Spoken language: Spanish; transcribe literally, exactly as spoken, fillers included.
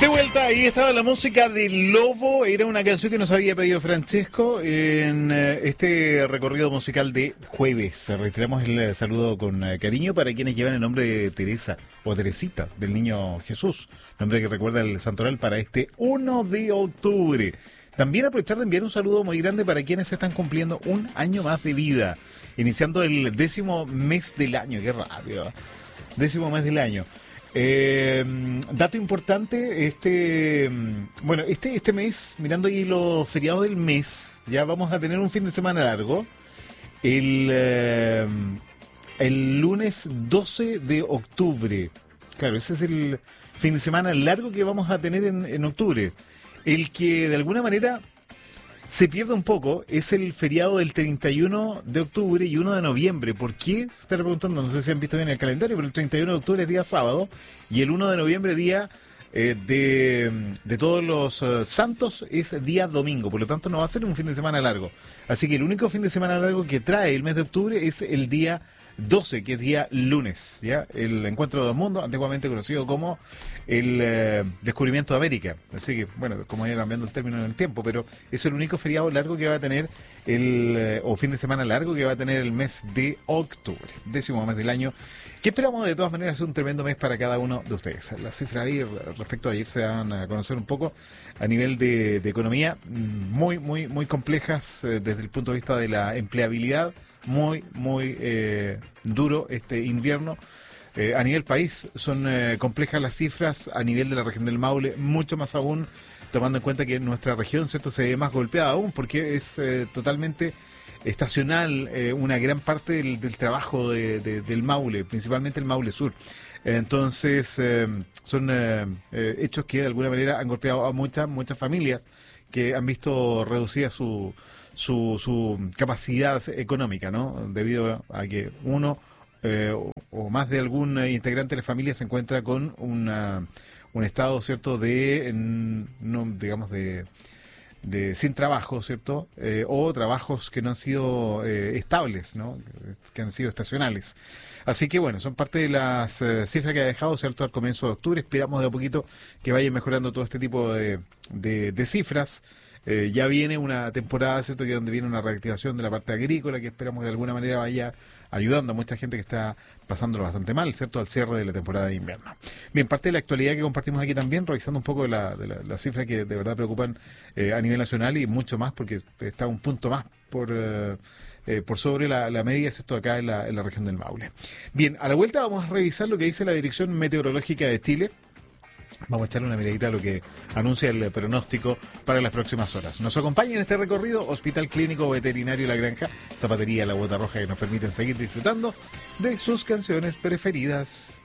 De vuelta, ahí estaba la música de Lobo, era una canción que nos había pedido Francesco en eh, este recorrido musical de jueves. Reiteramos el saludo con eh, cariño para quienes llevan el nombre de Teresa o Teresita, del niño Jesús, nombre que recuerda el santoral para este uno de octubre. También aprovechar de enviar un saludo muy grande para quienes están cumpliendo un año más de vida, iniciando el décimo mes del año, qué rápido, décimo mes del año. Eh, dato importante, este bueno, este este mes, mirando ahí los feriados del mes, ya vamos a tener un fin de semana largo. El, eh, el lunes doce de octubre. Claro, ese es el fin de semana largo que vamos a tener en, en octubre. El que de alguna manera se pierde un poco es el feriado del treinta y uno de octubre y uno de noviembre. ¿Por qué? Se está preguntando, no sé si han visto bien el calendario, pero el treinta y uno de octubre es día sábado y el uno de noviembre día eh, de, de todos los uh, santos es día domingo. Por lo tanto no va a ser un fin de semana largo. Así que el único fin de semana largo que trae el mes de octubre es el día doce, que es día lunes, ¿ya? El encuentro del mundo, antiguamente conocido como el eh, descubrimiento de América. Así que, bueno, como iba cambiando el término en el tiempo, pero es el único feriado largo que va a tener el, eh, o fin de semana largo que va a tener el mes de octubre, décimo mes del año, que esperamos de todas maneras un tremendo mes para cada uno de ustedes. Las cifras ahí respecto a ayer se dan a conocer un poco a nivel de, de economía, muy, muy, muy complejas eh, desde el punto de vista de la empleabilidad, muy, muy eh, duro este invierno. Eh, a nivel país son eh, complejas las cifras, a nivel de la región del Maule, mucho más aún, tomando en cuenta que nuestra región, ¿cierto?, se ve más golpeada aún, porque es eh, totalmente estacional eh, una gran parte del, del trabajo de, de, del Maule, principalmente el Maule Sur. Entonces, eh, son eh, eh, hechos que de alguna manera han golpeado a muchas, muchas familias que han visto reducida su, su, su capacidad económica, ¿no? Debido a que uno eh, o, o más de algún integrante de la familia se encuentra con una, un estado, ¿cierto?, de, no, digamos, de... de sin trabajo, ¿cierto? Eh, o trabajos que no han sido eh, estables, ¿no? Que han sido estacionales. Así que bueno, son parte de las eh, cifras que ha dejado, ¿cierto?, al comienzo de octubre. Esperamos de a poquito que vayan mejorando todo este tipo de, de, de cifras. Eh, ya viene una temporada, ¿cierto?, que donde viene una reactivación de la parte agrícola, que esperamos que de alguna manera vaya ayudando a mucha gente que está pasándolo bastante mal, ¿cierto?, al cierre de la temporada de invierno. Bien, parte de la actualidad que compartimos aquí también, revisando un poco de la, de la, la cifra que de verdad preocupan eh, a nivel nacional y mucho más, porque está un punto más por... Eh, Eh, por sobre la, la media, esto acá en la, en la región del Maule. Bien, a la vuelta vamos a revisar lo que dice la Dirección Meteorológica de Chile. Vamos a echarle una miradita a lo que anuncia el pronóstico para las próximas horas. Nos acompaña en este recorrido Hospital Clínico Veterinario La Granja, Zapatería La Bota Roja, que nos permiten seguir disfrutando de sus canciones preferidas.